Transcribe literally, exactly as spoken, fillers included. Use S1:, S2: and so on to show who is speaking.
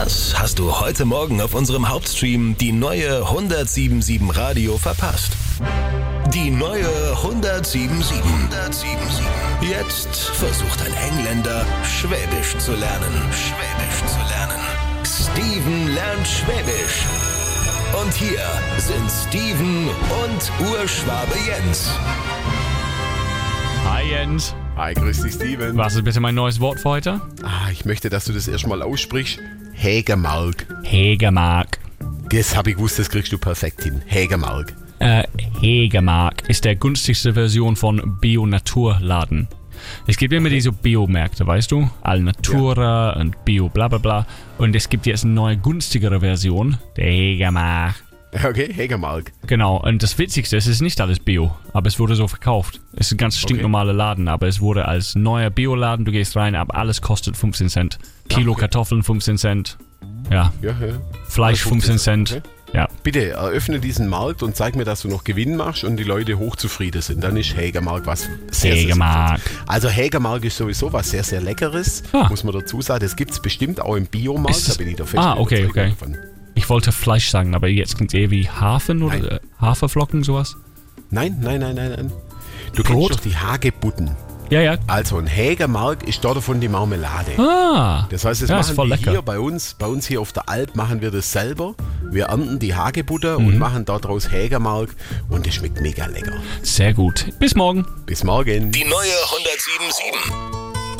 S1: Was hast du heute Morgen auf unserem Hauptstream die neue hundertsiebenundsiebzig Radio verpasst? Die neue hundertsiebenundsiebzig. hundertsiebenundsiebzig. Jetzt versucht ein Engländer, Schwäbisch zu lernen. Schwäbisch zu lernen. Steven lernt Schwäbisch. Und hier sind Steven und Urschwabe Jens.
S2: Hi Jens.
S3: Hi, grüß dich, Steven.
S2: Was ist bitte mein neues Wort für heute?
S3: Ah, ich möchte, dass du das erstmal aussprichst. Hägermark.
S2: Hägermark.
S3: Das habe ich gewusst, das kriegst du perfekt hin. Hägermark.
S2: Äh, Hägermark ist der günstigste Version von Bio-Naturladen. Es gibt immer diese Biomärkte, weißt du? Alnatura ja. und Bio bla bla bla. Und es gibt jetzt eine neue, günstigere Version, der Hägermark.
S3: Okay, Hägermark.
S2: Genau, und das Witzigste ist, es ist nicht alles Bio, aber es wurde so verkauft. Es ist ein ganz stinknormaler Laden, aber es wurde als neuer Bioladen, du gehst rein, aber alles kostet fünfzehn Cent. Kilo okay. Kartoffeln fünfzehn Cent. Ja. ja, ja. Fleisch fünfzehn Cent. Okay. Ja.
S3: Bitte eröffne diesen Markt und zeig mir, dass du noch Gewinn machst und die Leute hochzufrieden sind. Dann ist Hägermark was sehr,
S2: Hägermark.
S3: sehr Also Hägermark ist sowieso was sehr, sehr Leckeres, ah. muss man dazu sagen. Das gibt es bestimmt auch im Biomarkt, da bin ich da fest
S2: Ah, okay, okay. Davon. Ich wollte Fleisch sagen, aber jetzt klingt es eher wie Hafen oder nein. Haferflocken, sowas.
S3: Nein, nein, nein, nein, nein. Du
S2: Brot?
S3: kennst doch die Hagebutten.
S2: Ja, ja.
S3: Also ein Hägermark ist dort davon die Marmelade.
S2: Ah,
S3: das heißt, das
S2: ja,
S3: machen
S2: voll
S3: wir
S2: lecker.
S3: hier bei uns, bei uns hier auf der Alp machen wir das selber. Wir ernten die Hagebutter mhm. und machen daraus Hägermark und das schmeckt mega lecker.
S2: Sehr gut. Bis morgen.
S3: Bis morgen.
S1: Die neue hundertsiebenundsiebzig.